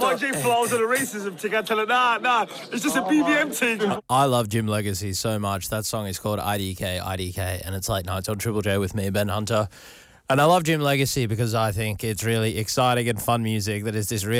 YG flows and the racism thing. I tell her, nah, it's just a BBM thing. I love Jim Legacy so much. That song is called IDK, and it's Late Nights on Triple J with me, Ben Hunter. And I love Jim Legacy because I think it's really exciting and fun music that is this really